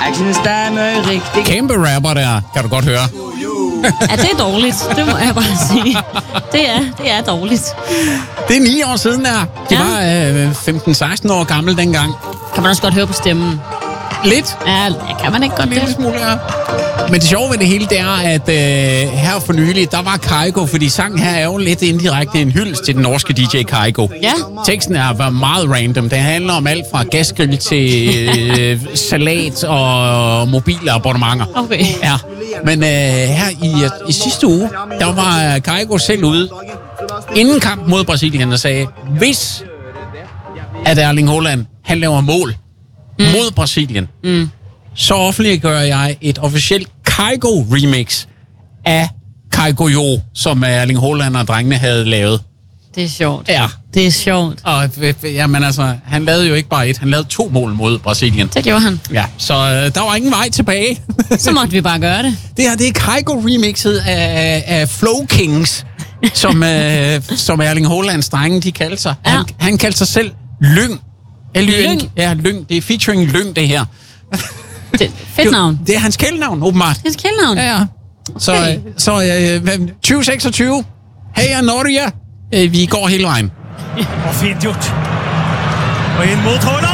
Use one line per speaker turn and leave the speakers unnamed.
Jeg synes, der er noget rigtigt.
Kæmpe rapper der, kan du godt høre.
Ja, det er dårligt. Det må jeg bare sige. Det er dårligt.
Det er 9 år siden der. Det var 15-16 år gammel dengang.
Kan man også godt høre på stemmen?
Lidt.
Ja, kan man ikke godt
Lidt
det?
smule, ja. Men det sjove ved det hele, det er, at her for nylig, der var Kygo, fordi sangen her er jo lidt indirekte en hyldest til den norske DJ Kygo.
Ja.
Teksten er meget random. Det handler om alt fra gasgrill til salat og mobile abonnementer.
Okay.
Ja. Men her i sidste uge, der var Kygo selv ude inden kamp mod Brasilien og sagde, hvis at Erling Haaland, han laver mål mod Brasilien, så offentliggør jeg et officielt Kygo-remix af Kygo Jo, som Erling Haaland og drengene havde lavet.
Det er sjovt.
Ja.
Det er sjovt.
Og jamen altså, han lavede jo ikke bare et, han lavede 2 mål mod Brasilien.
Det gjorde han.
Ja, så der var ingen vej tilbage.
Så måtte vi bare gøre det.
Det her, det er Kygo-remixet af Flow Kings, som Erling Haalands drenge, de kaldte sig.
Ja.
Han kaldte sig selv Lyng.
Lyng?
Ja, Lyng. Det er featuring Lyng, det her.
Fedt navn.
Det er hans kælenavn, åbenbart.
Hans kælenavn?
Ja. Så 2026. Hey, Norge. Vi går hele vejen.
Og fint gjort. Og ind mod Tråler.